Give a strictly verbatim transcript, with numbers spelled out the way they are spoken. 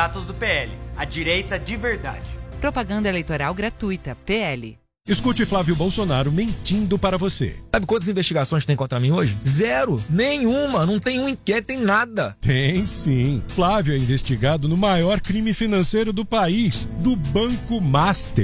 candidatos do P L, a direita de verdade. Propaganda eleitoral gratuita, P L. Escute Flávio Bolsonaro mentindo para você. Sabe quantas investigações tem contra mim hoje? Zero. Nenhuma. Não tem um inquérito, tem nada. Tem sim. Flávio é investigado no maior crime financeiro do país, do Banco Master.